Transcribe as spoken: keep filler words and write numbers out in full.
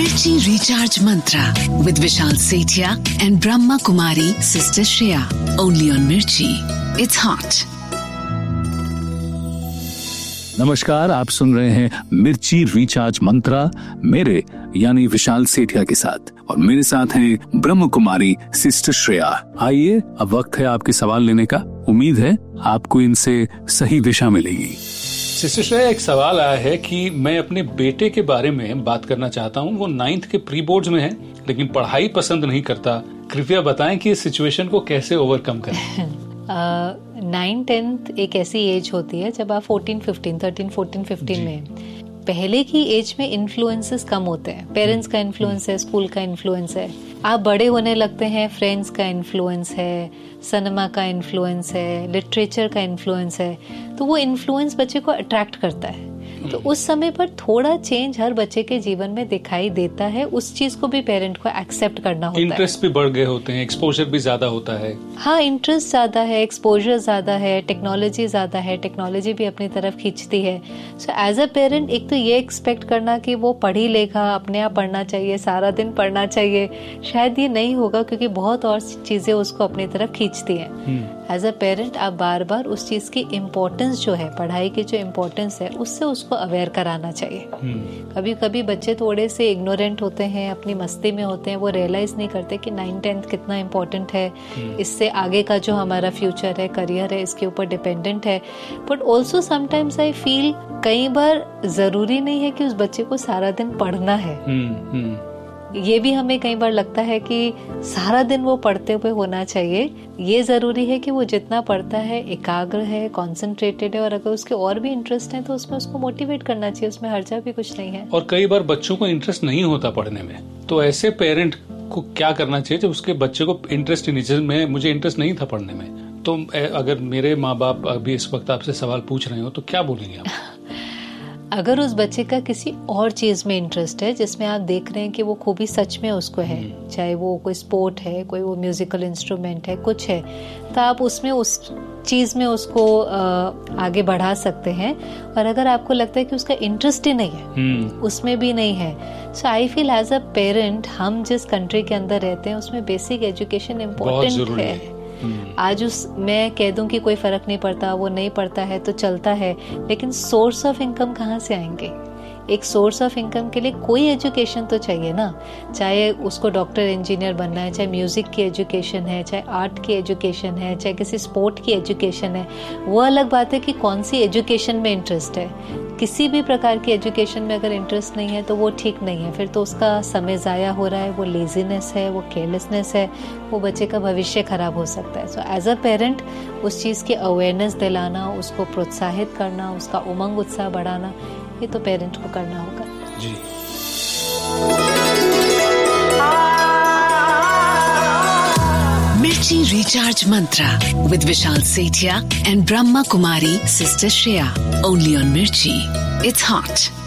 Mirchi Recharge Mantra with Vishal Sethia and Brahma Kumari Sister Shreya. Only on Mirchi. It's hot. नमस्कार, आप सुन रहे हैं मिर्ची recharge मंत्रा मेरे यानी विशाल सेठिया के साथ, और मेरे साथ हैं ब्रह्म कुमारी सिस्टर श्रेया। आइए, अब वक्त है आपके सवाल लेने का। उम्मीद है आपको इनसे सही दिशा मिलेगी। सिस्टर श्रेया, एक सवाल आया है कि मैं अपने बेटे के बारे में बात करना चाहता हूँ। वो नाइन्थ के प्री बोर्ड्स में है, लेकिन पढ़ाई पसंद नहीं करता। कृपया बताएं कि इस सिचुएशन को कैसे ओवरकम करें। नाइन टेंथ एक ऐसी एज होती है जब आप fourteen fifteen thirteen fourteen fifteen में, पहले की एज में इन्फ्लुएंसेस कम होते हैं। पेरेंट्स का इन्फ्लुएंस है, स्कूल का इन्फ्लुएंस है, आप बड़े होने लगते हैं, फ्रेंड्स का इन्फ्लुएंस है, सिनेमा का इन्फ्लुएंस है, लिटरेचर का इन्फ्लुएंस है, तो वो इन्फ्लुएंस बच्चे को अट्रैक्ट करता है। तो उस समय पर थोड़ा चेंज हर बच्चे के जीवन में दिखाई देता है। उस चीज को भी पेरेंट को एक्सेप्ट करना होता है। इंटरेस्ट भी बढ़ गए होते हैं, एक्सपोजर भी ज्यादा होता है। हाँ, इंटरेस्ट ज्यादा है, एक्सपोजर ज्यादा है, टेक्नोलॉजी ज्यादा है, टेक्नोलॉजी भी अपनी तरफ खींचती है। सो एज अ पेरेंट एक तो ये एक्सपेक्ट करना कि वो पढ़ ही लेगा, अपने आप पढ़ना चाहिए, सारा दिन पढ़ना चाहिए, शायद ये नहीं होगा, क्योंकि बहुत और चीजें उसको अपनी तरफ खींचती हैं। एज अ पेरेंट आप बार बार उस चीज की इम्पोर्टेंस जो है, पढ़ाई की जो इम्पोर्टेंस है, उससे उसको अवेयर कराना चाहिए। कभी कभी बच्चे थोड़े से इग्नोरेंट होते हैं, अपनी मस्ती में होते हैं, वो रियलाइज नहीं करते कि नाइन टेंथ कितना इम्पोर्टेंट है, इससे आगे का जो हमारा फ्यूचर है, करियर है, इसके ऊपर डिपेंडेंट है। But also sometimes I feel कई बार जरूरी नहीं है कि उस बच्चे को सारा दिन पढ़ना है। ये भी हमें कई बार लगता है कि सारा दिन वो पढ़ते हुए होना चाहिए। ये जरूरी है कि वो जितना पढ़ता है एकाग्र है, कॉन्सेंट्रेटेड है, और अगर उसके और भी इंटरेस्ट है तो उसमें उसको मोटिवेट करना चाहिए, उसमें हर्जा भी कुछ नहीं है। और कई बार बच्चों को इंटरेस्ट नहीं होता पढ़ने में, तो ऐसे पेरेंट को क्या करना चाहिए जब उसके बच्चे को इंटरेस्ट नहीं, में मुझे इंटरेस्ट नहीं था पढ़ने में, तो अगर मेरे माँ बाप अभी इस वक्त आपसे सवाल पूछ रहे हो तो क्या बोलेंगे आप? अगर उस बच्चे का किसी और चीज में इंटरेस्ट है जिसमें आप देख रहे हैं कि वो खूबी सच में उसको है, चाहे वो कोई स्पोर्ट है, कोई वो म्यूजिकल इंस्ट्रूमेंट है, कुछ है, तो आप उसमें उस चीज में उसको आगे बढ़ा सकते हैं। और अगर आपको लगता है कि उसका इंटरेस्ट ही नहीं है, उसमें भी नहीं है, सो I feel as a parent, हम जिस कंट्री के अंदर रहते हैं उसमें बेसिक एजुकेशन इम्पोर्टेंट है। आज उस मैं कह दूं कि कोई फर्क नहीं पड़ता, वो नहीं पढ़ता है तो चलता है, लेकिन सोर्स ऑफ इनकम कहाँ से आएंगे? एक सोर्स ऑफ इनकम के लिए कोई एजुकेशन तो चाहिए ना। चाहे उसको डॉक्टर इंजीनियर बनना है, चाहे म्यूजिक की एजुकेशन है, चाहे आर्ट की एजुकेशन है, चाहे किसी स्पोर्ट की एजुकेशन है, वो अलग बात है कि कौन सी एजुकेशन में इंटरेस्ट है। किसी भी प्रकार की एजुकेशन में अगर इंटरेस्ट नहीं है तो वो ठीक नहीं है, फिर तो उसका समय ज़ाया हो रहा है, वो लेजीनेस है, वो केयरलेसनेस है, वो बच्चे का भविष्य खराब हो सकता है। सो एज अ पेरेंट उस चीज़ की अवेयरनेस दिलाना, उसको प्रोत्साहित करना, उसका उमंग उत्साह बढ़ाना, ये तो पेरेंट को करना होगा। जी। Mirchi Recharge Mantra with Vishal Sethia and Brahma Kumari Sister Shreya. Only on Mirchi. It's hot.